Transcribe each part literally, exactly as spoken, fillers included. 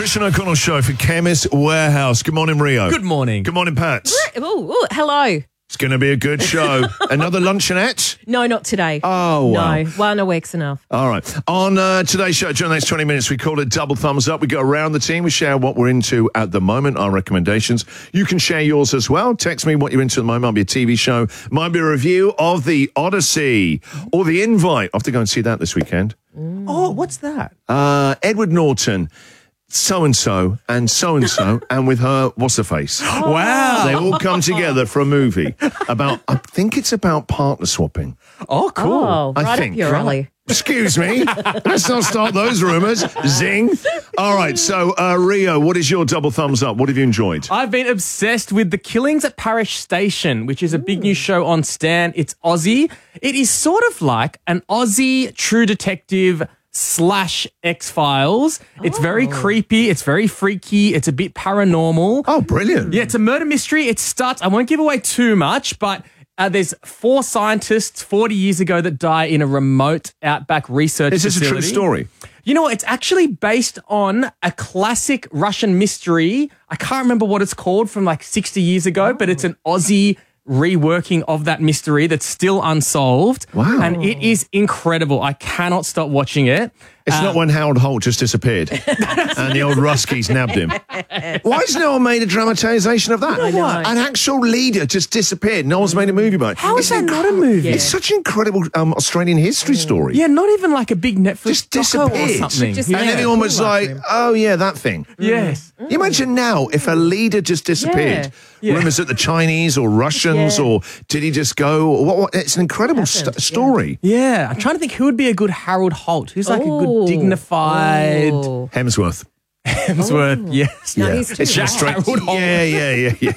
Christian O'Connell Show for Chemist Warehouse. Good morning, Rio. Good morning. Good morning, Pat. Ooh, ooh, hello. It's going to be a good show. Another luncheonette? No, not today. Oh, wow. No, one a week's enough. All right. On uh, today's show, during the next twenty minutes, we call it Double Thumbs Up. We go around the team. We share what we're into at the moment, our recommendations. You can share yours as well. Text me what you're into at the moment. Might be a T V show. Might be a review of The Odyssey or The Invite. I have to go and see that this weekend. Mm. Oh, what's that? Uh, Edward Norton. So-and-so and so-and-so and with her, what's her face? Oh. Wow. They all come together for a movie about, I think it's about partner swapping. Oh, cool. Oh, I right think. up your alley. Excuse me. Let's not start those rumours. Zing. All right, so uh, Rio, what is your double thumbs up? What have you enjoyed? I've been obsessed with The Killings at Parish Station, which is a big new show on Stan. It's Aussie. It is sort of like an Aussie True Detective slash X-Files. It's Oh. very creepy. It's very freaky. It's a bit paranormal. Oh, brilliant. Yeah, it's a murder mystery. It starts, I won't give away too much, but uh, there's four scientists forty years ago that die in a remote outback research Is this facility. a true story? You know what? It's actually based on a classic Russian mystery. I can't remember what it's called from like sixty years ago, but it's an Aussie reworking of that mystery that's still unsolved. Wow. And it is incredible. I cannot stop watching it. It's Um, not when Harold Holt just disappeared and the old Ruskies nabbed him. Why has no one made a dramatisation of that? I know. An actual leader just disappeared. No one's made a movie about it. How is It's that incre- not a movie? It's such an incredible um, Australian history story. Yeah, not even like a big Netflix Just doco or disappeared. something. Just- yeah. And everyone was like, oh, yeah, that thing. Yes. You imagine now if a leader just disappeared. Yeah. Rumours that the Chinese or Russians Yeah. or did he just go? Or what, what, it's an incredible st- Happened, yeah. story. Yeah. I'm trying to think who would be a good Harold Holt. Who's like a good Ooh. dignified Ooh. Hemsworth. Hemsworth. Yes. No, Yeah. he's too It's just hard. straight. Yeah, yeah, yeah,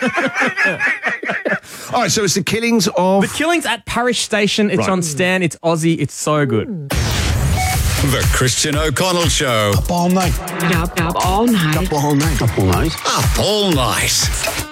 yeah. All right, so it's the killings of. The Killings at Parish Station. It's Right. on Stan. It's Aussie. It's so good. The Christian O'Connell Show. Up all night. Up, up all night. Up all night. Up all night. Up all night.